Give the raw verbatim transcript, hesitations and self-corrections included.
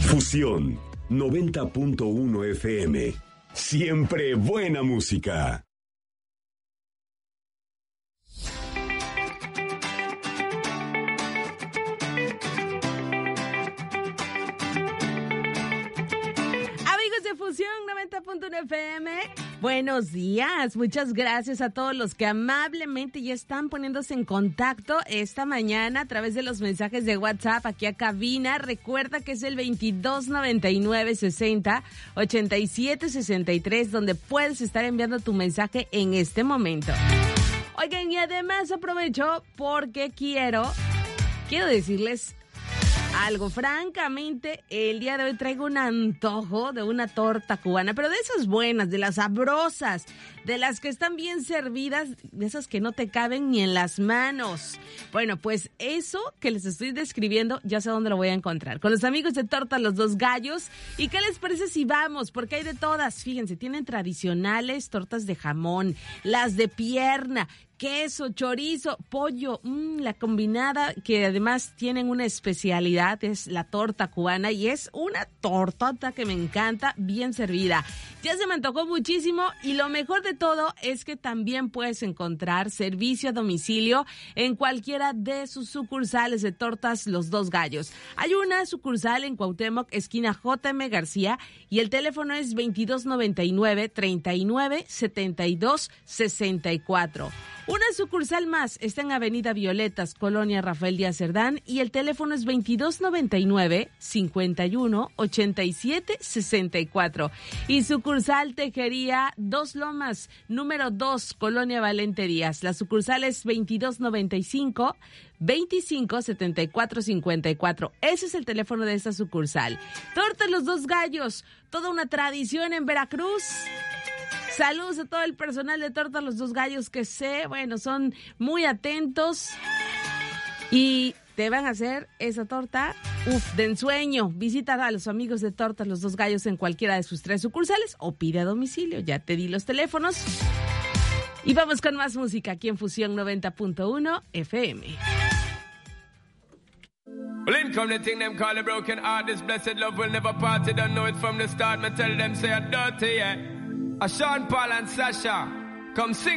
Fusión noventa punto uno F M. Siempre buena música. Fusión noventa punto uno F M. Buenos días, muchas gracias a todos los que amablemente ya están poniéndose en contacto esta mañana a través de los mensajes de WhatsApp aquí a cabina. Recuerda que es el veintidós noventa y nueve sesenta ochenta y siete sesenta y tres donde puedes estar enviando tu mensaje en este momento. Oigan, y además aprovecho porque quiero, quiero decirles algo. Francamente, el día de hoy traigo un antojo de una torta cubana, pero de esas buenas, de las sabrosas, de las que están bien servidas, de esas que no te caben ni en las manos. Bueno, pues eso que les estoy describiendo, ya sé dónde lo voy a encontrar. Con los amigos de Torta Los Dos Gallos. ¿Y qué les parece si vamos? Porque hay de todas. Fíjense, tienen tradicionales tortas de jamón, las de pierna, queso, chorizo, pollo, mmm, la combinada, que además tienen una especialidad, es la torta cubana, y es una tortota que me encanta, bien servida. Ya se me antojó muchísimo, y lo mejor de todo es que también puedes encontrar servicio a domicilio en cualquiera de sus sucursales de Tortas Los Dos Gallos. Hay una sucursal en Cuauhtémoc, esquina J M García, y el teléfono es veintidós noventa y nueve treinta y nueve setenta y dos sesenta y cuatro. Una sucursal más está en Avenida Violetas, Colonia Rafael Díaz Cerdán, y el teléfono es veintidós noventa y nueve cincuenta y uno ochenta y siete sesenta y cuatro. Y sucursal Tejería Dos Lomas, número dos, Colonia Valente Díaz. La sucursal es veintidós noventa y cinco veinticinco setenta y cuatro cincuenta y cuatro. Ese es el teléfono de esta sucursal. Torta Los Dos Gallos, toda una tradición en Veracruz. Saludos a todo el personal de Torta Los Dos Gallos, que sé, bueno, son muy atentos y te van a hacer esa torta, uf, de ensueño. Visita a los amigos de Torta Los Dos Gallos en cualquiera de sus tres sucursales o pide a domicilio. Ya te di los teléfonos. Y vamos con más música aquí en Fusión noventa punto uno F M. Well, in come the thing them call a broken heart. This blessed love will never part. You don't know it from the start. Me tell them say I'm dirty, yeah. A Sean Paul and Sasha, come sing.